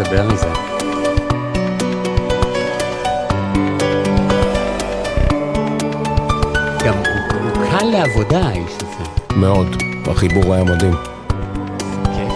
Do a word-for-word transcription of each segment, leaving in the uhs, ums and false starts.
נדבר על זה. גם הוא קל לעבודה, האיש הזה. מאוד, החיבור היה מדהים. כיף.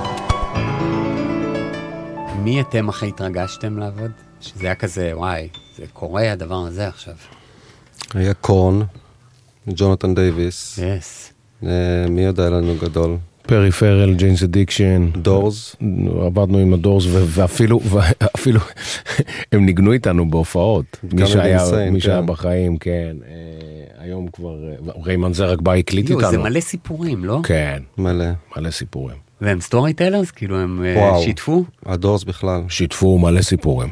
מי אתם הכי התרגשתם לעבוד? שזה היה כזה, וואי, זה קורה הדבר הזה עכשיו. היה קורן, ג'ונתן דייביס. יס. מי יודע לנו גדול? פריפרל, ג'יינס אדיקשן. דורס. עבדנו עם הדורס, ואפילו, ואפילו, הם ניגנו איתנו בהופעות. מי שהיה, מי שהיה בחיים, כן. היום כבר, ריימן זה רק בא הקליט איתנו. זה מלא סיפורים, לא? כן. מלא. מלא סיפורים. והם סטורי טיילרס? כאילו הם שיתפו? הדורס בכלל. שיתפו מלא סיפורים.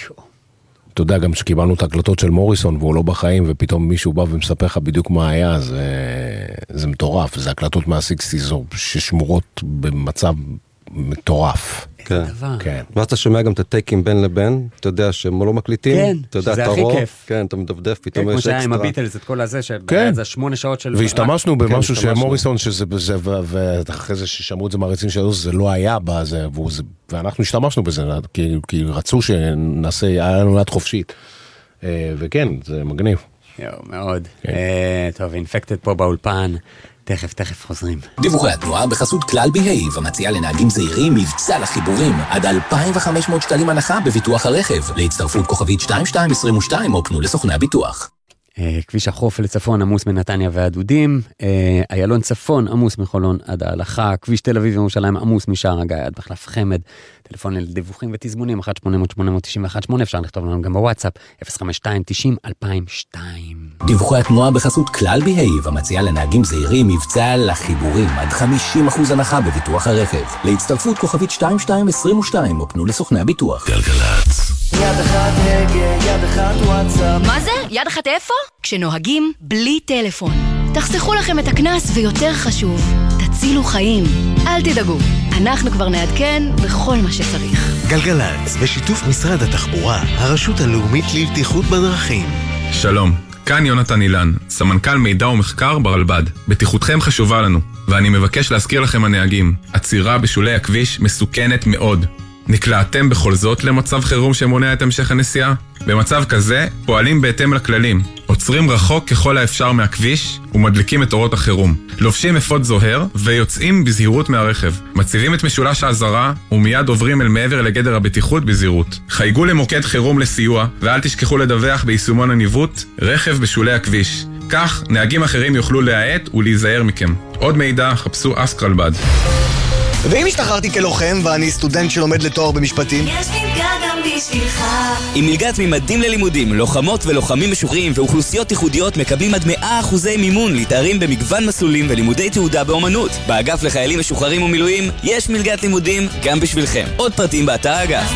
אתה יודע, גם שקיבלנו את ההקלטות של מוריסון, והוא לא בחיים, ופתאום מישהו בא ומספר לך בדיוק מה היה, זה, זה מטורף. זה הקלטות מה-סיקסטיז ששמורות במצב מטורף. כן. כן. ואז אתה שומע גם את הטייקים בין לבין, אתה יודע שהם לא מקליטים, כן, שזה הכי כיף. כן, אתה מדפדף, פתאום יש אקסטרה. כמו שהיה עם הביטלס, את כל הזה, שזה שמונה שעות של... והשתמשנו במשהו שמוריסון, ואחרי זה ששמעו את זה מהרצים שלו, זה לא היה בזה, ואנחנו השתמשנו בזה, כי רצו שנעשה, היה לנו יד חופשית. וכן, זה מגניב. יו, מאוד. טוב, אינפקטד פה באולפן. תכף, תכף חוזרים. דיווחי התנועה בחסות כלל בהיב, המציעה לנהגים זהירים מבצע לחיבורים, עד אלפיים וחמש מאות שקלים הנחה בביטוח הרכב. להצטרפות כוכבית שתיים שתיים עשרים ושתיים או פנו לסוכני הביטוח. כביש החוף לצפון עמוס מנתניה ועד אודים, איילון צפון עמוס מחולון עד ההלכה, כביש תל אביב וירושלים עמוס משער הגיא עד מחלף חמד, טלפון לדיווחים ותזמונים אחת שמונה אפס אפס שמונה תשע אחת שמונה, אפשר לכתוב לנו גם בוואטסאפ אפס חמש שתיים תשעים אלפיים ושתיים. דיווחי התנועה בחסות כלל בהיב, המציעה לנהגים זהירים מבצע לחיבורים, עד חמישים אחוז הנחה בביטוח הרכב. להצטרפות כוכבית שתיים שתיים עשרים ושתיים או פנו לסוכני הביטוח. גלגלצ. יד אחת הגה, יד אחת וואטסאפ. מה זה? יד אחת איפה? כשנוהגים בלי טלפון. תחסכו לכם את הכנס ויותר חשוב, תצילו חיים. אל תדאגו, אנחנו כבר נעדכן בכל מה שצריך. גלגלצ, בשיתוף משרד התחבורה, הרשות הלאומית לבטיחות בדרכים. שלום, כאן יונתן אילן, סמנכ"ל מידע ומחקר ברלב"ד. בטיחותכם חשובה לנו, ואני מבקש להזכיר לכם הנהגים, עצירה בשולי הכביש מסוכנת מאוד. נקלעתם בכל זאת למצב חירום שמונע את המשך הנסיעה? במצב כזה פועלים בהתאם לכללים, עוצרים רחוק ככל האפשר מהכביש ומדליקים את אורות החירום, לובשים אפוד זוהר ויוצאים בזהירות מהרכב, מציבים את משולש האזהרה ומיד עוברים אל מעבר לגדר הבטיחות בזהירות. חייגו למוקד חירום לסיוע ואל תשכחו לדווח ביישומון הניווט רכב בשולי הכביש, כך נהגים אחרים יוכלו להאט ולהיזהר מכם. עוד מידע חפשו אסק רלב"ד. ואם השתחררתי כלוחם ואני סטודנט שלומד לתואר במשפטים? יש מלגה גם בשבילך. עם מלגת ממדים ללימודים, לוחמות ולוחמים משוחררים ואוכלוסיות ייחודיות מקבלים עד מאה אחוזי מימון לתארים במגוון מסלולים ולימודי תעודה באומנות. באגף לחיילים משוחררים ומילואים יש מלגת לימודים גם בשבילכם. עוד פרטים באתר האגף.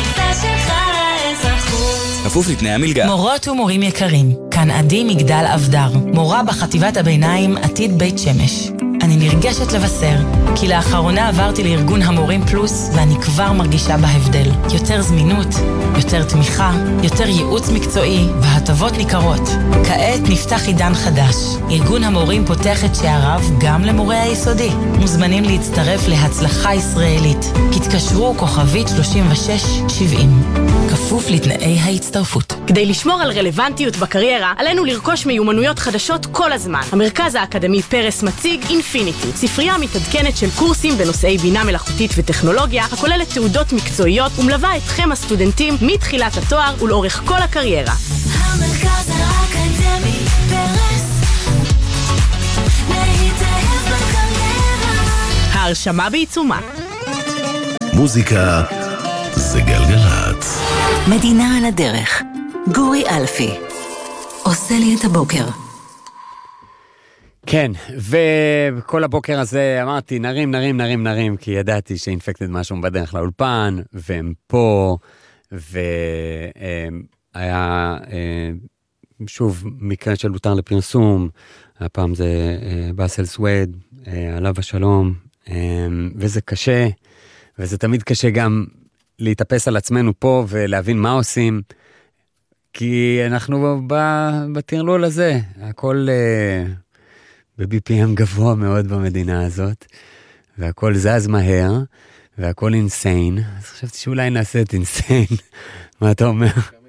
כפוף לתנאי המלגה. מורות ומורים יקרים, כאן עדי מגדל אבדר, מורה בחטיבת הביניים עתיד בית שמש. אני נרגשת לבשר, כי לאחרונה עברתי לארגון המורים פלוס, ואני כבר מרגישה בהבדל. יותר זמינות, יותר תמיכה, יותר ייעוץ מקצועי, והטבות ניכרות. כעת נפתח עידן חדש. ארגון המורים פותח את שעריו גם למורי היסודי. מוזמנים להצטרף להצלחה ישראלית. התקשרו כוכבית שלושים ושש שבעים. כפוף לתנאי ההצטרפות. כדי לשמור על רלוונטיות בקריירה, עלינו לרכוש מיומנויות חדשות כל הזמן. המרכז האקדמי פרס מציג אינפיניטי, ספרייה מתעדכנת של קורסים בנושאי בינה מלאכותית וטכנולוגיה, הכוללת תעודות מקצועיות ומלווה אתכם הסטודנטים מתחילת התואר ולאורך כל הקריירה. המרכז האקדמי פרס, להתאהב בקריירה. ההרשמה בעיצומה. מוזיקה זה גלגלצ. מדינה על הדרך. גורי אלפי עושה לי את הבוקר. כן, וכל הבוקר הזה אמרתי נרים, נרים, נרים, נרים, כי ידעתי שאינפקטד משהו בדרך לאולפן, והם פה, והיה שוב מקרה של הותר לפרסום, הפעם זה באסל סוויד, עליו השלום, וזה קשה, וזה תמיד קשה גם להתאפס על עצמנו פה ולהבין מה עושים, כי אנחנו בתרלול הזה, הכל ב-בי פי אם גבוה מאוד במדינה הזאת, והכל זז מהר, והכל אינסיין, אז חשבתי שאולי נעשה את אינסיין. מה אתה אומר?